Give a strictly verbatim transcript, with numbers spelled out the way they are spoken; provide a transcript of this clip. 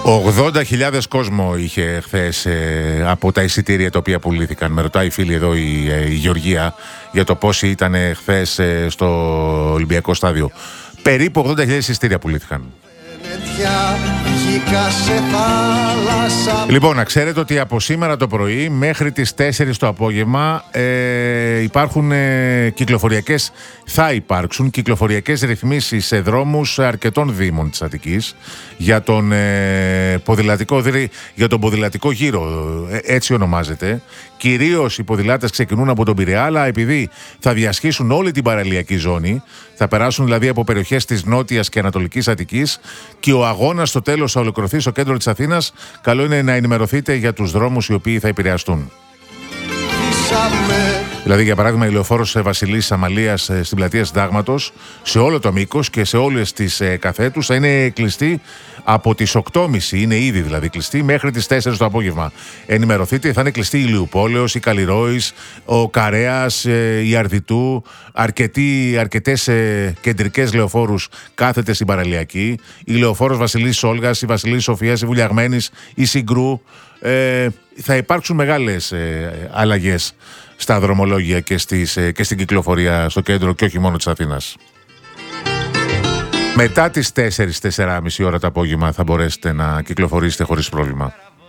ογδόντα χιλιάδες κόσμο είχε χθες ε, από τα εισιτήρια τα οποία πουλήθηκαν. Με ρωτάει η φίλη εδώ η, ε, η Γεωργία για το πόσοι ήταν χθες ε, στο Ολυμπιακό στάδιο. Περίπου ογδόντα χιλιάδες εισιτήρια πουλήθηκαν. Λοιπόν, να ξέρετε ότι από σήμερα το πρωί μέχρι τις τέσσερις το απόγευμα ε, υπάρχουν ε, κυκλοφοριακές, θα υπάρξουν κυκλοφοριακές ρυθμίσεις σε δρόμους αρκετών δήμων της Αττικής για τον, ε, ποδηλατικό, για τον ποδηλατικό γύρο, ε, έτσι ονομάζεται. Κυρίως οι ποδηλάτες ξεκινούν από τον Πειραιά, αλλά επειδή θα διασχίσουν όλη την παραλιακή ζώνη, θα περάσουν δηλαδή από περιοχές της Νότιας και Ανατολικής Αττικής και ο αγώνας στο τέλος θα ολοκληρωθεί στο κέντρο της Αθήνας, καλό είναι να ενημερωθείτε για τους δρόμους οι οποίοι θα επηρεαστούν. Δηλαδή, για παράδειγμα, η λεωφόρος Βασιλής Αμαλίας στην πλατεία Συντάγματος, σε όλο το μήκος και σε όλες τις ε, καθέτους, θα είναι κλειστή από τις οκτώ και μισή, είναι ήδη δηλαδή κλειστή, μέχρι τις τέσσερις το απόγευμα. Ενημερωθείτε, θα είναι κλειστή η Ηλιουπόλεως, η Καλλιρόης, ο Καρέας, ε, η Αρδιτού, αρκετοί, αρκετές ε, κεντρικές λεωφόρους κάθετες στην παραλιακή, η λεωφόρος Βασιλής Όλγας, η Βασιλής Σοφίας, η Βουλιαγμένης, η Συγκρού. Ε, θα υπάρξουν μεγάλες ε, αλλαγές στα δρομολόγια και, στις, ε, και στην κυκλοφορία στο κέντρο και όχι μόνο της Αθήνας. Μετά τις τέσσερις με τέσσερις και μισή ώρα το απόγευμα θα μπορέσετε να κυκλοφορήσετε χωρίς πρόβλημα.